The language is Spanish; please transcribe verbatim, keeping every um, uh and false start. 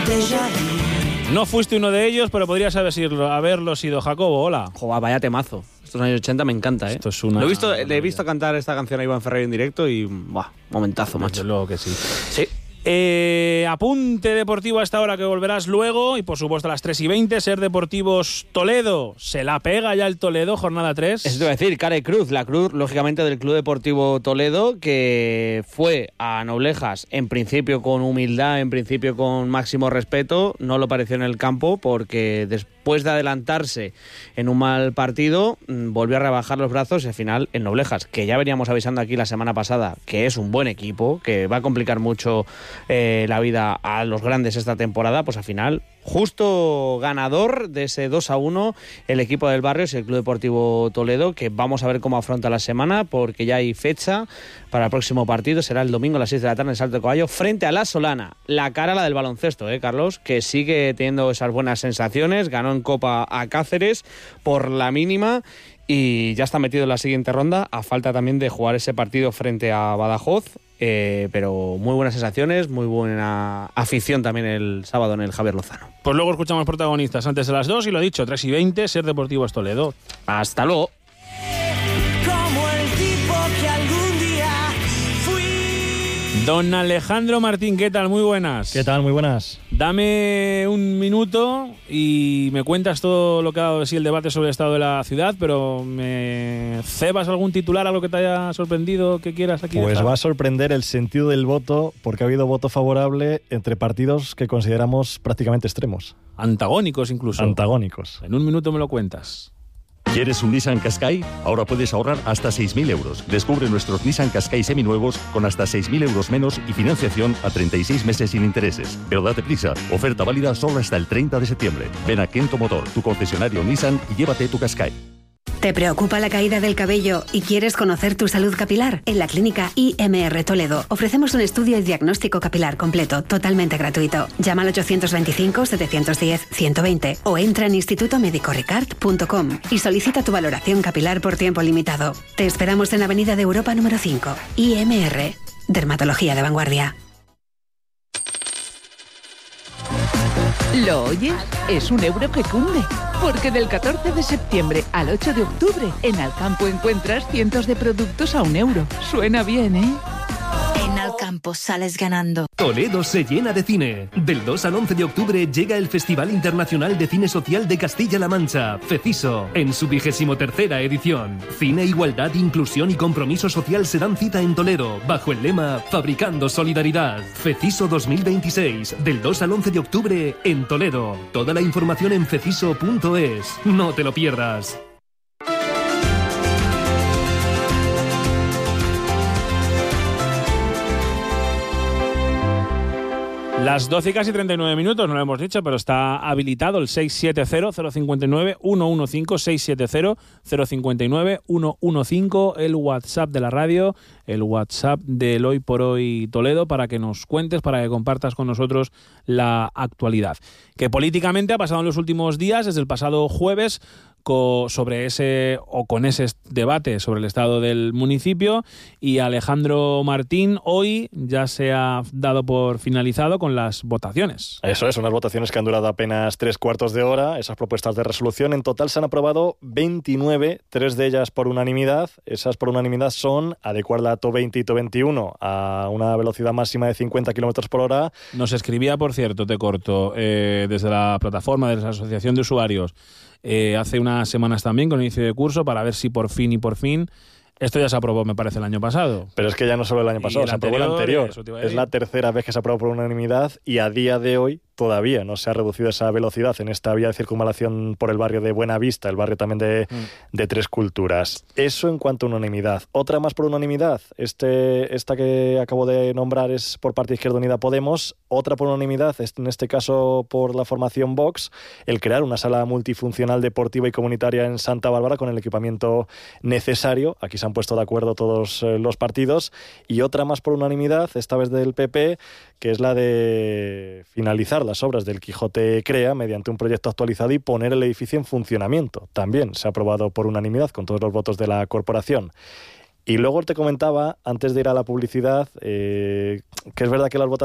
No fuiste uno de ellos, pero podrías haber sido, haberlo sido. Jacobo, hola. Joder, vaya temazo. Estos años ochenta me encanta, ¿eh? Esto es una... Lo he visto, le he visto cantar esta canción a Iván Ferrer en directo y... ¡buah! Momentazo, macho. Desde luego que sí. Sí. Eh, apunte deportivo a esta hora que volverás luego. Y por supuesto a las tres y veinte, Ser Deportivos Toledo. Se la pega ya el Toledo, jornada tres. Eso te iba a decir, cara y cruz. La cruz, lógicamente, del Club Deportivo Toledo, que fue a Noblejas, en principio con humildad, en principio con máximo respeto. No lo pareció en el campo porque después de adelantarse en un mal partido, volvió a rebajar los brazos y al final en Noblejas, que ya veníamos avisando aquí la semana pasada, que es un buen equipo, que va a complicar mucho Eh, la vida a los grandes esta temporada, pues al final justo ganador de ese dos a uno el equipo del barrio es el Club Deportivo Toledo, que vamos a ver cómo afronta la semana porque ya hay fecha para el próximo partido. Será el domingo a las seis de la tarde en Salto de Caballo frente a la Solana. La cara la del baloncesto, ¿eh, Carlos? Que sigue teniendo esas buenas sensaciones. Ganó en Copa a Cáceres por la mínima y ya está metido en la siguiente ronda, a falta también de jugar ese partido frente a Badajoz. Eh, pero muy buenas sensaciones, muy buena afición también el sábado en el Javier Lozano. Pues luego escuchamos protagonistas antes de las dos y lo dicho, tres y veinte, Ser Deportivos Toledo. Hasta luego. Como el tipo que algún día fui. Don Alejandro Martín, ¿qué tal? Muy buenas. ¿Qué tal? Muy buenas. Dame un minuto y me cuentas todo lo que ha dado de sí el debate sobre el estado de la ciudad, pero ¿me cebas algún titular, algo que te haya sorprendido, que quieras aquí Pues dejar? va a sorprender el sentido del voto, porque ha habido voto favorable entre partidos que consideramos prácticamente extremos. Antagónicos incluso. Antagónicos. En un minuto me lo cuentas. ¿Quieres un Nissan Qashqai? Ahora puedes ahorrar hasta seis mil euros. Descubre nuestros Nissan Qashqai seminuevos con hasta seis mil euros menos y financiación a treinta y seis meses sin intereses. Pero date prisa, oferta válida solo hasta el treinta de septiembre. Ven a Kento Motor, tu concesionario Nissan, y llévate tu Qashqai. ¿Te preocupa la caída del cabello y quieres conocer tu salud capilar? En la clínica I M R Toledo ofrecemos un estudio y diagnóstico capilar completo, totalmente gratuito. Llama al ochocientos veinticinco, setecientos diez, ciento veinte o entra en instituto médico ricard punto com y solicita tu valoración capilar por tiempo limitado. Te esperamos en Avenida de Europa número cinco. I M R, dermatología de vanguardia. ¿Lo oyes? Es un euro que cunde. Porque del catorce de septiembre al ocho de octubre, en Alcampo encuentras cientos de productos a un euro. Suena bien, ¿eh? En Alcampo sales ganando. Toledo se llena de cine. Del dos al once de octubre llega el Festival Internacional de Cine Social de Castilla-La Mancha, FECISO, en su vigésimo tercera edición. Cine, igualdad, inclusión y compromiso social se dan cita en Toledo, bajo el lema Fabricando Solidaridad. FECISO dos mil veintiséis, del dos al once de octubre en Toledo. Toda la información en feciso punto es. No te lo pierdas. Las doce y casi treinta y nueve minutos, no lo hemos dicho, pero está habilitado el seis siete cero, cero cinco nueve, uno uno cinco, seis siete cero, cero cinco nueve, uno uno cinco, el WhatsApp de la radio, el WhatsApp del Hoy por Hoy Toledo, para que nos cuentes, para que compartas con nosotros la actualidad. Que políticamente ha pasado en los últimos días, desde el pasado jueves, sobre ese o con ese debate sobre el estado del municipio, y Alejandro Martín hoy ya se ha dado por finalizado con las votaciones. Eso es, unas votaciones que han durado apenas tres cuartos de hora. Esas propuestas de resolución en total se han aprobado veintinueve, tres de ellas por unanimidad. Esas por unanimidad son adecuar la T O veinte y T O veintiuno a una velocidad máxima de cincuenta kilómetros por hora. Nos escribía, por cierto, te corto, eh, desde la plataforma de la Asociación de Usuarios, Eh, hace unas semanas también con inicio de curso, para ver si por fin y por fin esto ya se aprobó, me parece, el año pasado. Pero es que ya no solo el año pasado, se aprobó el anterior. Es la tercera vez que se aprobó por unanimidad y a día de hoy todavía no se ha reducido esa velocidad en esta vía de circunvalación por el barrio de Buenavista, el barrio también de, mm. de Tres Culturas. Eso en cuanto a unanimidad. Otra más por unanimidad, este, esta que acabo de nombrar es por parte de Izquierda Unida Podemos. Otra por unanimidad, en este caso por la formación Vox, el crear una sala multifuncional deportiva y comunitaria en Santa Bárbara con el equipamiento necesario. Aquí se han puesto de acuerdo todos eh, los partidos. Y otra más por unanimidad, esta vez del P P, que es la de finalizar las obras del Quijote Crea mediante un proyecto actualizado y poner el edificio en funcionamiento. También se ha aprobado por unanimidad con todos los votos de la corporación. Y luego te comentaba, antes de ir a la publicidad, eh, que es verdad que las votaciones